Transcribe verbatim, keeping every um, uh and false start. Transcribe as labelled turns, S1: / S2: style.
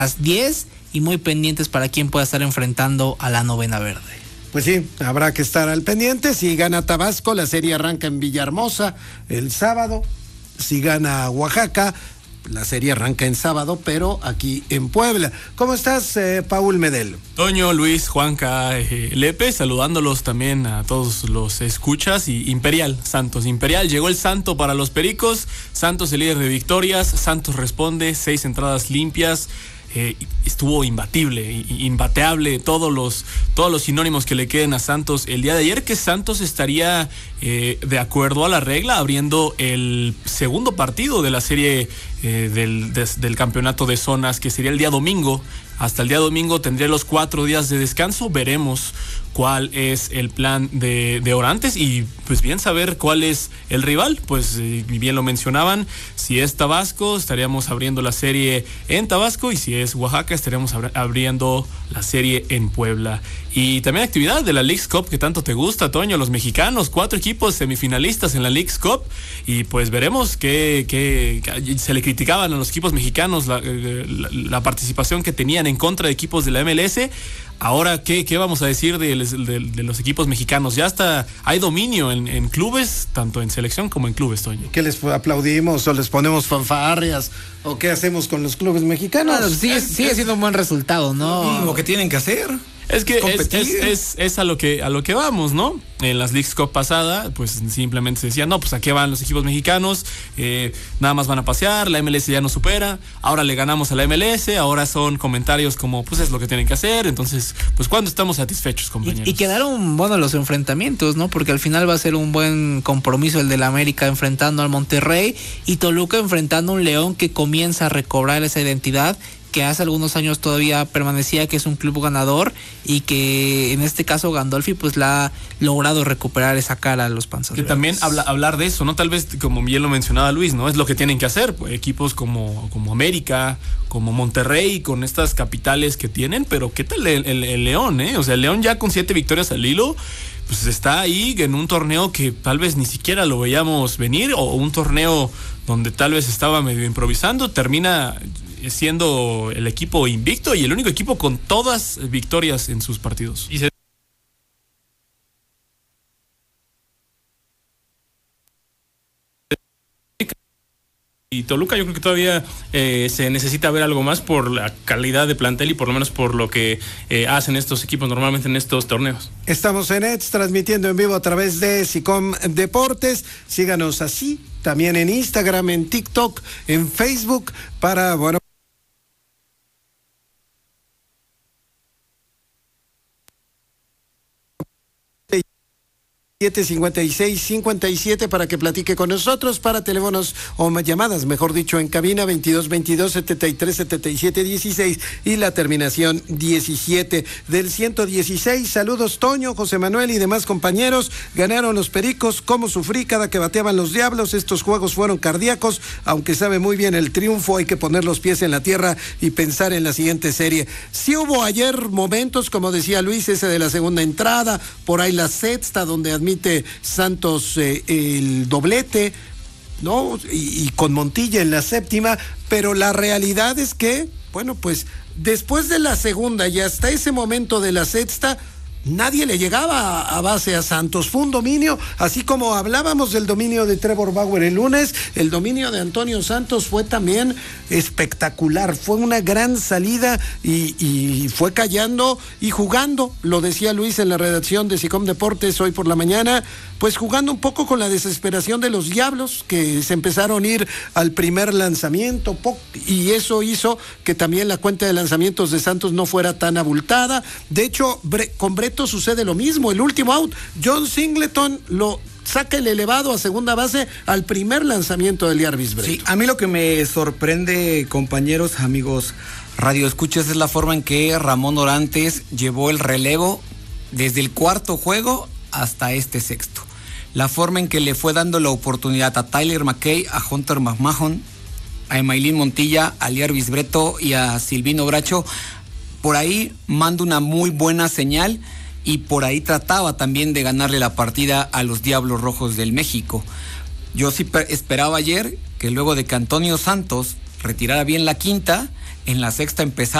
S1: las diez y muy pendientes para quien pueda estar enfrentando a la novena verde.
S2: Pues sí, habrá que estar al pendiente. Si gana Tabasco, la serie arranca en Villahermosa el sábado. Si gana Oaxaca, la serie arranca en sábado, pero aquí en Puebla. ¿Cómo estás, eh, Paul Medel?
S3: Toño, Luis, Juanca, eh, Lepe, saludándolos también a todos los escuchas. Y Imperial, Santos, Imperial, llegó el Santo para los Pericos. Santos, el líder de victorias. Santos responde, seis entradas limpias. Eh, estuvo imbatible, imbateable, todos los, todos los sinónimos que le queden a Santos el día de ayer, que Santos estaría eh, de acuerdo a la regla abriendo el segundo partido de la serie eh, del, de, del campeonato de zonas, que sería el día domingo. Hasta el día domingo tendría los cuatro días de descanso. Veremos cuál es el plan de, de Orantes y pues bien saber cuál es el rival. Pues eh, bien lo mencionaban, si es Tabasco estaríamos abriendo la serie en Tabasco y si es Oaxaca estaríamos abri- abriendo la serie en Puebla. Y también actividad de la Leagues Cup que tanto te gusta, Toño, los mexicanos, cuatro equipos semifinalistas en la Leagues Cup y pues veremos que, que, que se le criticaban a los equipos mexicanos la, la, la participación que tenían en contra de equipos de la M L S. Ahora, ¿qué, qué vamos a decir de, de, de los equipos mexicanos? Ya hasta hay dominio en, en clubes, tanto en selección como en clubes, Toño.
S2: ¿Qué les aplaudimos o les ponemos fanfarrias o qué hacemos con los clubes mexicanos?
S1: Bueno, sigue, sigue siendo un buen resultado, ¿no?
S4: Lo mínimo que tienen que hacer.
S3: Es que es, es, es, es a lo que a lo que vamos, ¿no? En las Leagues Cup pasada, pues simplemente se decía, no, pues ¿a qué van los equipos mexicanos? Eh, nada más van a pasear, la M L S ya no supera, ahora le ganamos a la M L S, ahora son comentarios como, pues es lo que tienen que hacer, entonces, pues ¿cuándo estamos satisfechos, compañeros?
S1: Y, y quedaron, bueno, los enfrentamientos, ¿no? Porque al final va a ser un buen compromiso el de la América enfrentando al Monterrey y Toluca enfrentando a un León que comienza a recobrar esa identidad que hace algunos años todavía permanecía que es un club ganador y que en este caso Gandolfi pues la ha logrado recuperar esa cara a los Panzas
S3: Que
S1: Verdes.
S3: también habla, hablar de eso, ¿no? Tal vez, como bien lo mencionaba Luis, ¿no? Es lo que tienen que hacer, pues, equipos como, como América, como Monterrey, con estas capitales que tienen, pero ¿qué tal el, el, el León, eh? O sea, el León ya con siete victorias al hilo, pues está ahí en un torneo que tal vez ni siquiera lo veíamos venir, o un torneo donde tal vez estaba medio improvisando, termina siendo el equipo invicto y el único equipo con todas victorias en sus partidos. Y se
S5: Y Toluca yo creo que todavía eh, se necesita ver algo más por la calidad de plantel y por lo menos por lo que eh, hacen estos equipos normalmente en estos torneos.
S2: Estamos en E T S transmitiendo en vivo a través de SICOM Deportes. Síganos así, también en Instagram, en TikTok, en Facebook, para, bueno, siete cincuenta y seis cincuenta y siete para que platique con nosotros, para teléfonos o llamadas, mejor dicho, en cabina veintidós veintidós setenta y tres setenta y siete dieciséis y la terminación diecisiete del ciento dieciséis. Saludos, Toño, José Manuel y demás compañeros. Ganaron los Pericos, cómo sufrí cada que bateaban los Diablos. Estos juegos fueron cardíacos, aunque sabe muy bien el triunfo, hay que poner los pies en la tierra y pensar en la siguiente serie. Sí hubo ayer momentos, como decía Luis, ese de la segunda entrada, por ahí la sexta, donde admite Santos eh, el doblete, ¿no? Y, y con Montilla en la séptima, pero la realidad es que, bueno, pues después de la segunda y hasta ese momento de la sexta, nadie le llegaba a, a base a Santos. Fue un dominio, así como hablábamos del dominio de Trevor Bauer el lunes, el dominio de Antonio Santos fue también espectacular. Fue una gran salida y, y fue callando y jugando, lo decía Luis en la redacción de SICOM Deportes hoy por la mañana, pues jugando un poco con la desesperación de los Diablos, que se empezaron a ir al primer lanzamiento, y eso hizo que también la cuenta de lanzamientos de Santos no fuera tan abultada. De hecho, Bre- con Breto sucede lo mismo, el último out, John Singleton lo saca el elevado a segunda base al primer lanzamiento de Liarvis Breto.
S4: Sí, a mí lo que me sorprende, compañeros, amigos radioescuchas, es la forma en que Ramón Orantes llevó el relevo desde el cuarto juego hasta este sexto. La forma en que le fue dando la oportunidad a Tyler McKay, a Hunter McMahon, a Emailín Montilla, a Liarvis Breto y a Silvino Bracho, por ahí manda una muy buena señal y por ahí trataba también de ganarle la partida a los Diablos Rojos del México. Yo sí esperaba ayer que luego de que Antonio Santos retirara bien la quinta, en la sexta empezar